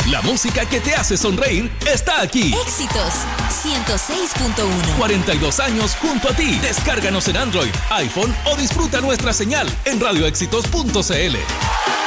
La música que te hace sonreír está aquí. Éxitos 106.1. 42 años junto a ti. Descárganos en Android, iPhone o disfruta nuestra señal en radioéxitos.cl.